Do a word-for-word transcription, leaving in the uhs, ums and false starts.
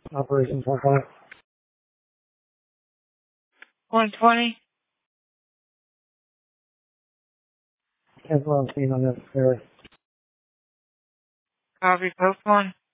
Operations one twenty. one twenty. Cancel on scene unnecessary. Copy, post one.